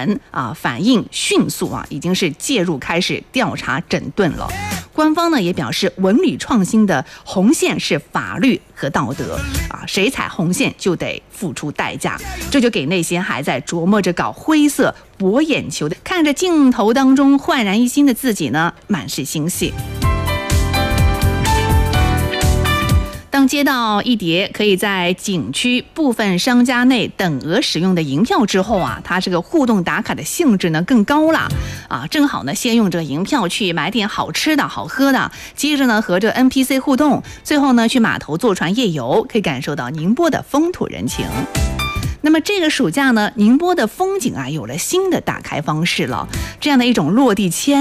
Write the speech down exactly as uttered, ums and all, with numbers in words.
门啊反应迅速啊，已经是介入开始调查整顿了。官方呢也表示，文旅创新的红线是法律和道德啊，谁踩红线就得付出代价。这就给那些还在琢磨着搞灰色博眼球的，看着镜头当中焕然一新的自己呢，满是欣喜。当接到一叠可以在景区部分商家内等额使用的银票之后啊，它这个互动打卡的性质呢更高了啊！正好呢，先用这个银票去买点好吃的好喝的，接着呢和这 N P C 互动，最后呢去码头坐船夜游，可以感受到宁波的风土人情。那么这个暑假呢，宁波的风景啊有了新的打开方式了，这样的一种落地签。